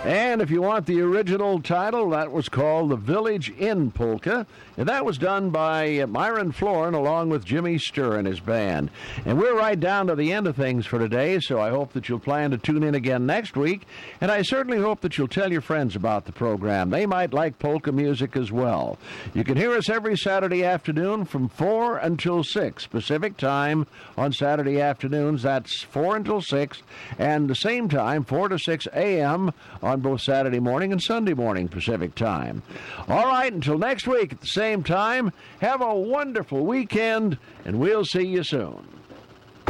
And if you want the original title, that was called The Village Inn Polka. And that was done by Myron Florin along with Jimmy Sturr and his band. And we're right down to the end of things for today, so I hope that you'll plan to tune in again next week. And I certainly hope that you'll tell your friends about the program. They might like polka music as well. You can hear us every Saturday afternoon from 4 until 6 Pacific time on Saturday afternoons. That's 4 until 6. And the same time, 4 to 6 a.m. on both Saturday morning and Sunday morning Pacific time. All right, until next week at the same time, have a wonderful weekend, and we'll see you soon.